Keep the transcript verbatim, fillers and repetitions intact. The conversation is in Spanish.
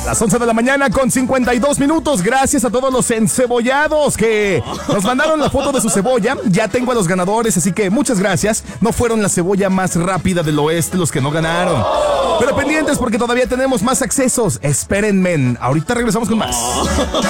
Las once de la mañana con cincuenta y dos minutos. Gracias a todos los encebollados que nos mandaron la foto de su cebolla. Ya tengo a los ganadores, así que muchas gracias. No fueron la cebolla más rápida del oeste los que no ganaron. Pero pendientes porque todavía tenemos más accesos. Espérenme. Ahorita regresamos con más.